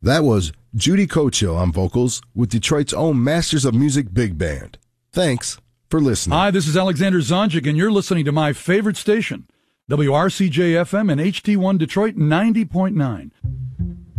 That was Judy Cochill on vocals with Detroit's own Masters of Music Big Band. Thanks for listening. Hi, this is Alexander Zonjic, and you're listening to my favorite station, WRCJ-FM and HD1 Detroit 90.9.